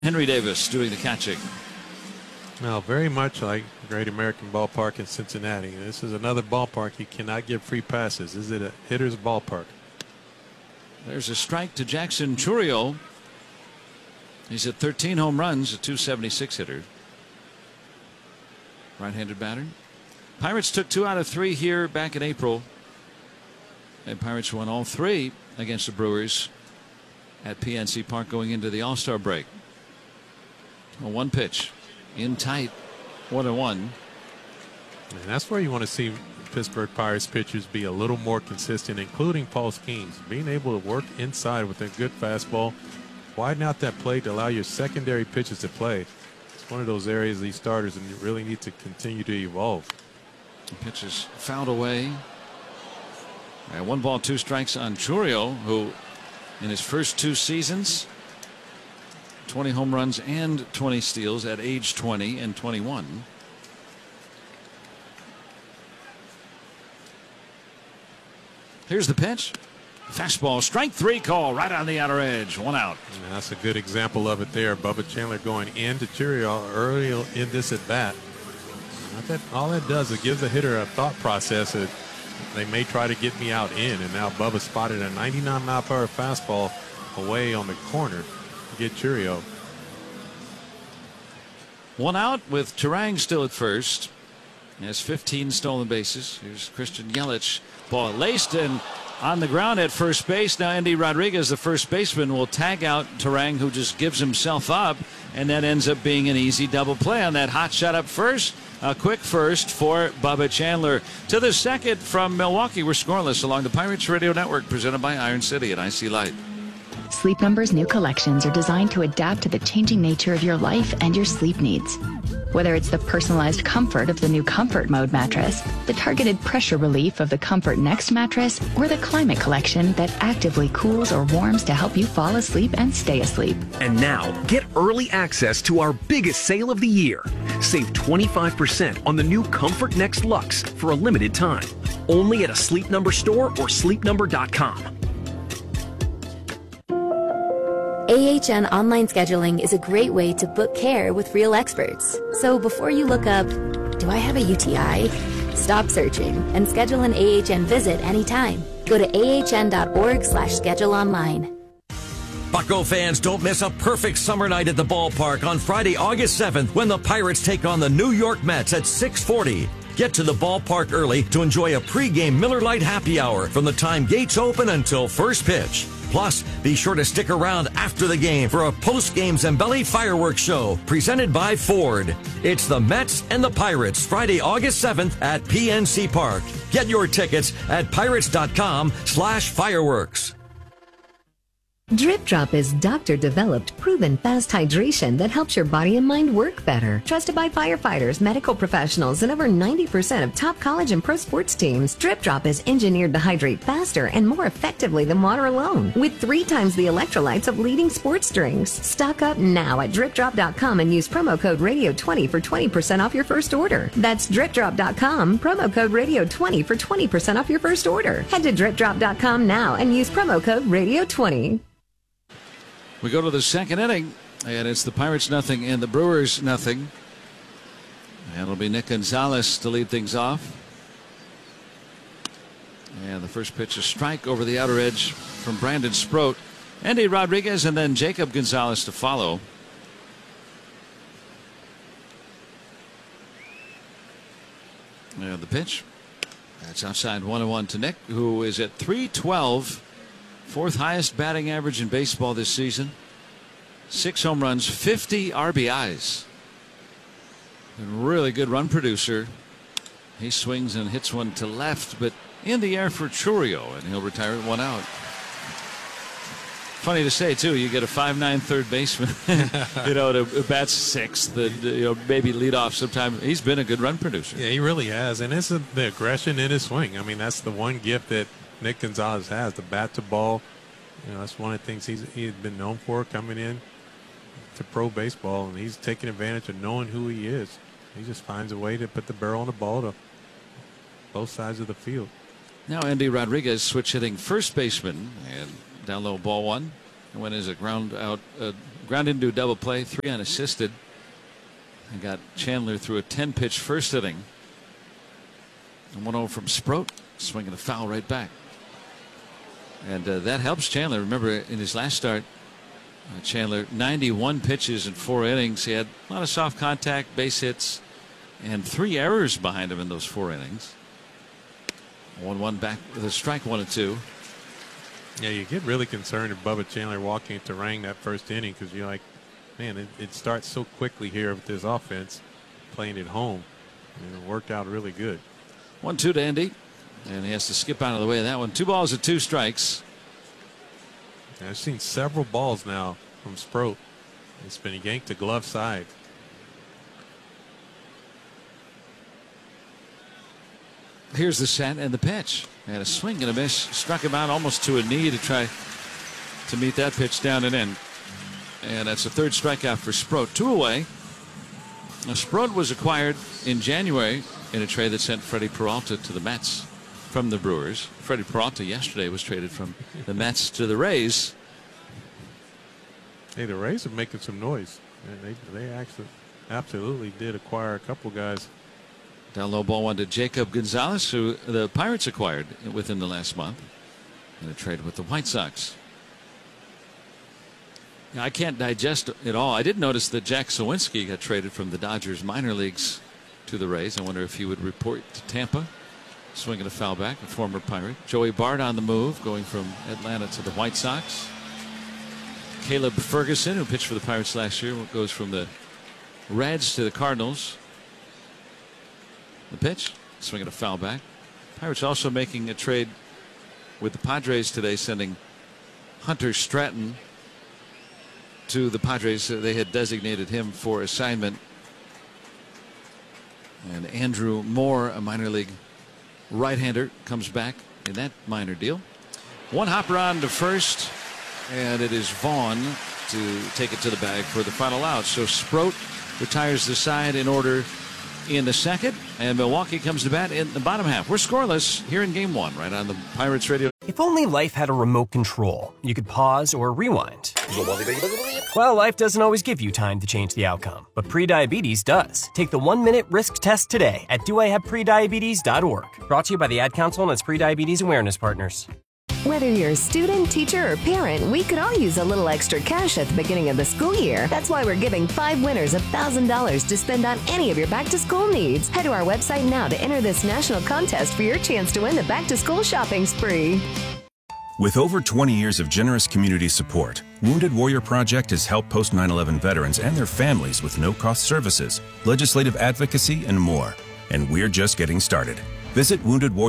Henry Davis doing the catching. Now, very much like Great American Ballpark in Cincinnati. This is another ballpark you cannot give free passes. This is a hitter's ballpark. There's a strike to Jackson Chourio. He's at 13 home runs, a .276 hitter. Right-handed batter. Pirates took 2 out of 3 here back in April. And Pirates won all 3 against the Brewers at PNC Park going into the All-Star break. Well, 1 pitch in tight, 1-1. And that's where you want to see Pittsburgh Pirates pitchers be a little more consistent, including Paul Skeens. Being able to work inside with a good fastball, widen out that plate to allow your secondary pitches to play. It's one of those areas these starters really need to continue to evolve. The pitch is fouled away. 1 ball, 2 strikes on Chourio, who in his first 2 seasons, 20 home runs and 20 steals at age 20 and 21. Here's the pitch. Fastball, strike 3 call right on the outer edge. 1 out. And that's a good example of it there. Bubba Chandler going into Chourio early in this at bat. All that does is gives the hitter a thought process that they may try to get me out in. And now Bubba spotted a 99-mile-per-hour fastball away on the corner to get Chourio. 1 out with Turang still at first. He has 15 stolen bases. Here's Christian Yelich. Ball laced and on the ground at first base. Now Andy Rodriguez, the first baseman, will tag out Turang, who just gives himself up, and that ends up being an easy double play on that hot shot up first. A quick first for Bubba Chandler. To the second from Milwaukee. We're scoreless along the Pirates Radio Network, presented by Iron City and IC Light. Sleep Number's new collections are designed to adapt to the changing nature of your life and your sleep needs. Whether it's the personalized comfort of the new Comfort Mode mattress, the targeted pressure relief of the Comfort Next mattress, or the Climate Collection that actively cools or warms to help you fall asleep and stay asleep. And now, get early access to our biggest sale of the year. Save 25% on the new Comfort Next Luxe for a limited time. Only at a Sleep Number store or sleepnumber.com. AHN online scheduling is a great way to book care with real experts. So before you look up, do I have a UTI? Stop searching and schedule an AHN visit anytime. Go to ahn.org/schedule online. Bucco fans, don't miss a perfect summer night at the ballpark on Friday, August 7th, when the Pirates take on the New York Mets at 6:40. Get to the ballpark early to enjoy a pregame Miller Lite happy hour from the time gates open until first pitch. Plus, be sure to stick around after the game for a post-game Zambelli fireworks show presented by Ford. It's the Mets and the Pirates, Friday, August 7th at PNC Park. Get your tickets at pirates.com/fireworks. Drip Drop is doctor-developed, proven fast hydration that helps your body and mind work better. Trusted by firefighters, medical professionals, and over 90% of top college and pro sports teams, Drip Drop is engineered to hydrate faster and more effectively than water alone, with 3 times the electrolytes of leading sports drinks. Stock up now at DripDrop.com and use promo code Radio20 for 20% off your first order. That's DripDrop.com, promo code Radio20 for 20% off your first order. Head to DripDrop.com now and use promo code Radio20. We go to the second inning, and it's the Pirates nothing and the Brewers nothing. And it'll be Nick Gonzalez to lead things off. And the first pitch, a strike over the outer edge from Brandon Sproat. Andy Rodriguez and then Jacob Gonzalez to follow. And the pitch. That's outside 1-1 to Nick, who is at .312. 4th highest batting average in baseball this season. 6 home runs, 50 RBIs. And really good run producer. He swings and hits one to left, but in the air for Chourio, and he'll retire at 1 out. Funny to say, too, you get a 5'9" third baseman, to bat 6th, and maybe lead off sometime. He's been a good run producer. Yeah, he really has, and it's the aggression in his swing. I mean, that's the one gift that Nick Gonzalez has, the bat to ball. That's one of the things he's been known for coming in to pro baseball, and he's taking advantage of knowing who he is. He just finds a way to put the barrel on the ball to both sides of the field. Now Andy Rodriguez switch hitting first baseman, and down low ball 1. went as a ground into a double play, 3 unassisted, and got Chandler through a 10-pitch first inning. And 1-0 from Sproat, swinging a foul right back. And that helps Chandler. Remember, in his last start, Chandler, 91 pitches in 4 innings. He had a lot of soft contact, base hits, and 3 errors behind him in those 4 innings. 1-1 back with a strike, 1-2. Yeah, you get really concerned if Bubba Chandler walking into Turang that first inning, because you're like, man, it starts so quickly here with this offense playing at home. And it worked out really good. 1-2 to Andy, and he has to skip out of the way of that one. 2 balls and 2 strikes. And I've seen several balls now from Sproat. It's been yanked to glove side. Here's the set and the pitch. And a swing and a miss. Struck him out almost to a knee to try to meet that pitch down and in. And that's the 3rd strikeout for Sproat. 2 away. Now, Sproat was acquired in January in a trade that sent Freddie Peralta to the Mets from the Brewers. Freddie Peralta yesterday was traded from the Mets to the Rays. Hey, the Rays are making some noise. And they actually absolutely did acquire a couple guys. Down low ball one to Jacob Gonzalez, who the Pirates acquired within the last month in a trade with the White Sox. Now, I can't digest it all. I did notice that Jack Sawinski got traded from the Dodgers minor leagues to the Rays. I wonder if he would report to Tampa. Swinging a foul back, a former Pirate. Joey Bart on the move, going from Atlanta to the White Sox. Caleb Ferguson, who pitched for the Pirates last year, goes from the Reds to the Cardinals. The pitch, swinging a foul back. Pirates also making a trade with the Padres today, sending Hunter Stratton to the Padres. They had designated him for assignment. And Andrew Moore, a minor league right-hander, comes back in that minor deal. 1 hopper on to first, and it is Vaughn to take it to the bag for the final out. So Sproat retires the side in order in the 2nd, and Milwaukee comes to bat in the bottom half. We're scoreless here in Game 1, right on the Pirates Radio. If only life had a remote control, you could pause or rewind. Well, life doesn't always give you time to change the outcome, but prediabetes does. Take the 1-minute risk test today at doihaveprediabetes.org. Brought to you by the Ad Council and its prediabetes awareness partners. Whether you're a student, teacher, or parent, we could all use a little extra cash at the beginning of the school year. That's why we're giving 5 winners $1,000 to spend on any of your back-to-school needs. Head to our website now to enter this national contest for your chance to win the back-to-school shopping spree. With over 20 years of generous community support, Wounded Warrior Project has helped post 9/11 veterans and their families with no-cost services, legislative advocacy, and more. And we're just getting started. Visit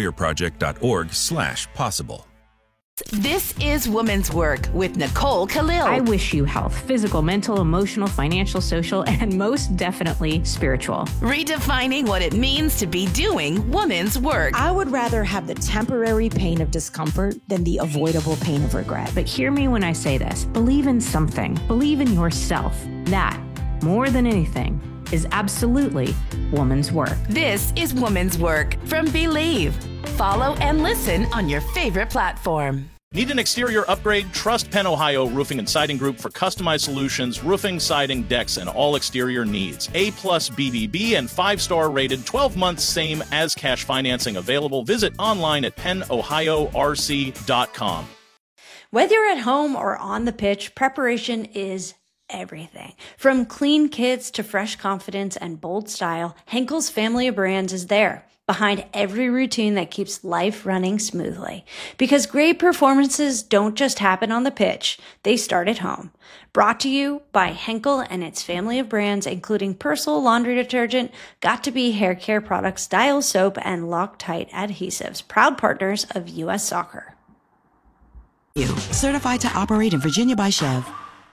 woundedwarriorproject.org/possible. This is Women's Work with Nicole Khalil. I wish you health, physical, mental, emotional, financial, social, and most definitely spiritual. Redefining what it means to be doing women's work. I would rather have the temporary pain of discomfort than the avoidable pain of regret. But hear me when I say this. Believe in something. Believe in yourself. That, more than anything, is absolutely woman's work. This is Woman's Work from Believe. Follow and listen on your favorite platform. Need an exterior upgrade? Trust Penn Ohio Roofing and Siding Group for customized solutions, roofing, siding, decks, and all exterior needs. A+ BBB and 5-star rated, 12 months same as cash financing available. Visit online at pennohiorc.com. Whether you're at home or on the pitch, preparation is everything. From clean kits to fresh confidence and bold style, Henkel's family of brands is there, behind every routine that keeps life running smoothly. Because great performances don't just happen on the pitch, they start at home. Brought to you by Henkel and its family of brands, including Persil laundry detergent, Got2b hair care products, Dial soap, and Loctite adhesives, proud partners of U.S. Soccer. Certified to operate in Virginia by Chev.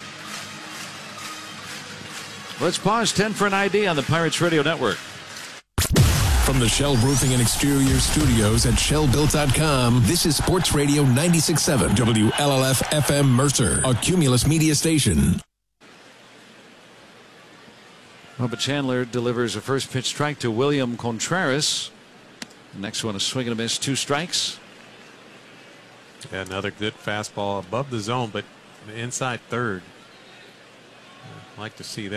Let's pause 10 for an ID on the Pirates Radio Network. From the Shell Roofing and Exterior Studios at shellbuilt.com, this is Sports Radio 96.7 WLLF FM Mercer, a Cumulus media station. Bubba Chandler delivers a first pitch strike to William Contreras. The next one, a swing and a miss, 2 strikes. Yeah, another good fastball above the zone, but the inside third. I'd like to see that.